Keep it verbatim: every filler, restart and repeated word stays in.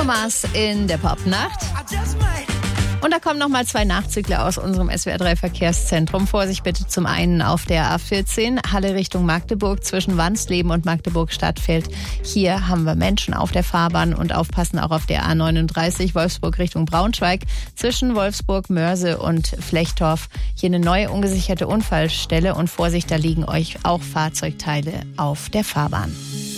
Mars in der Popnacht. Und da kommen nochmal zwei Nachzügler aus unserem S W R drei Verkehrszentrum. Vorsicht bitte zum einen auf der A vierzehn, Halle Richtung Magdeburg zwischen Wansleben und Magdeburg-Stadtfeld. Hier haben wir Menschen auf der Fahrbahn und aufpassen auch auf der A neununddreißig, Wolfsburg Richtung Braunschweig zwischen Wolfsburg, Mörse und Flechtorf. Hier eine neue ungesicherte Unfallstelle und Vorsicht, da liegen euch auch Fahrzeugteile auf der Fahrbahn.